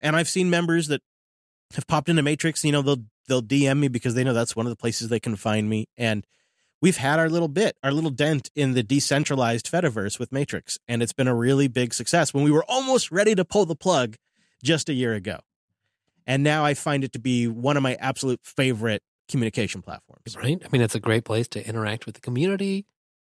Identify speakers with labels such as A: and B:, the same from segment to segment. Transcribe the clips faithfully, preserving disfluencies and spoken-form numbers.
A: And I've seen members that have popped into Matrix, you know, they'll they'll D M me because they know that's one of the places they can find me. And we've had our little bit, our little dent in the decentralized Fediverse with Matrix. And it's been a really big success when we were almost ready to pull the plug just a year ago. And now I find it to be one of my absolute favorite communication platforms.
B: Right? I mean, it's a great place to interact with the community,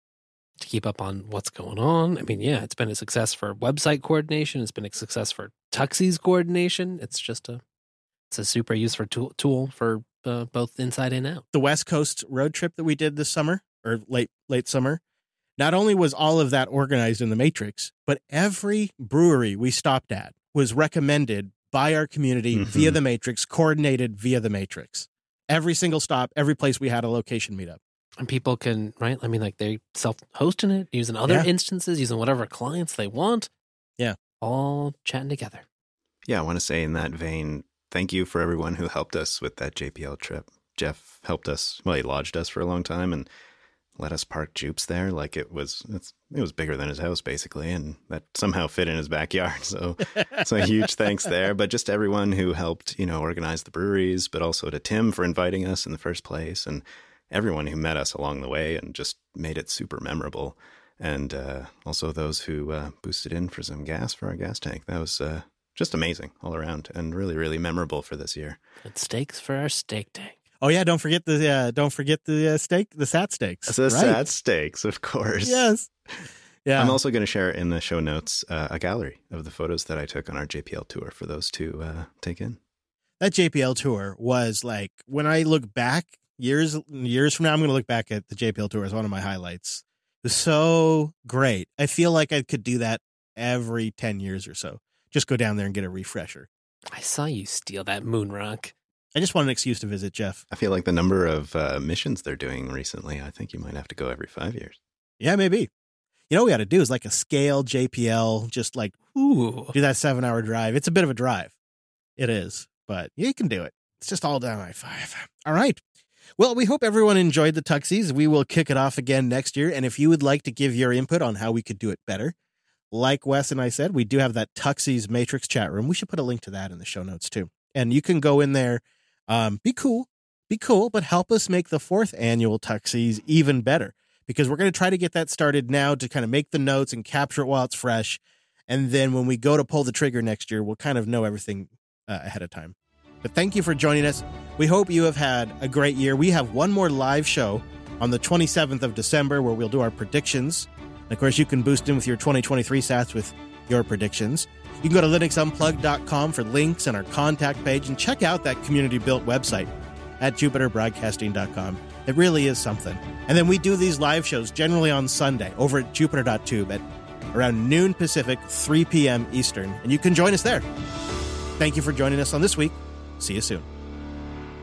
B: to keep up on what's going on. I mean, yeah, it's been a success for website coordination. It's been a success for Tuxies coordination. It's just a, it's a super useful tool, tool for uh, both inside and out.
A: The West Coast road trip that we did this summer, or late, late summer, not only was all of that organized in the Matrix, but every brewery we stopped at was recommended by our community mm-hmm. via the Matrix, coordinated via the Matrix. Every single stop, every place we had a location meetup.
B: And people can, right? I mean, like they self-hosting it, using other
A: Yeah.
B: instances, using whatever clients they want.
A: Yeah.
B: All chatting together.
C: Yeah, I want to say in that vein, thank you for everyone who helped us with that J P L trip. Jeff helped us, well, he lodged us for a long time and let us park Jupes there like it was it's, it was bigger than his house, basically, and that somehow fit in his backyard. So so huge thanks there. But just everyone who helped, you know, organize the breweries, but also to Tim for inviting us in the first place, and everyone who met us along the way and just made it super memorable. And uh, also those who uh, boosted in for some gas for our gas tank. That was uh, just amazing all around and really, really memorable for this year.
B: Good steaks for our steak tank.
A: Oh yeah, don't forget the uh, don't forget the uh, steak, the Sat Steaks.
C: The
A: right?
C: Sat Steaks, of course.
A: Yes. Yeah.
C: I'm also going to share in the show notes uh, a gallery of the photos that I took on our J P L tour for those to uh, take in.
A: That J P L tour was like, when I look back years years from now, I'm going to look back at the J P L tour as one of my highlights. It was so great. I feel like I could do that every ten years or so. Just go down there and get a refresher.
B: I saw you steal that moon rock.
A: I just want an excuse to visit Jeff.
C: I feel like the number of uh, missions they're doing recently, I think you might have to go every five years.
A: Yeah, maybe. You know what we got to do is like a scale J P L, just like, ooh, do that seven hour drive. It's a bit of a drive. It is, but you can do it. It's just all down I five. All right. Well, we hope everyone enjoyed the Tuxies. We will kick it off again next year. And if you would like to give your input on how we could do it better, like Wes and I said, we do have that Tuxies Matrix chat room. We should put a link to that in the show notes too. And you can go in there. Um, be cool, be cool, but help us make the fourth annual Tuxies even better, because we're going to try to get that started now to kind of make the notes and capture it while it's fresh. And then when we go to pull the trigger next year, we'll kind of know everything uh, ahead of time. But thank you for joining us. We hope you have had a great year. We have one more live show on the twenty-seventh of December where we'll do our predictions. And of course, you can boost in with your twenty twenty-three sats with your predictions. You can go to linux unplugged dot com for links and our contact page, and check out that community-built website at jupiter broadcasting dot com. It really is something. And then we do these live shows generally on Sunday over at jupiter dot tube at around noon Pacific, three p.m. Eastern, and you can join us there. Thank you for joining us on This Week. See you soon.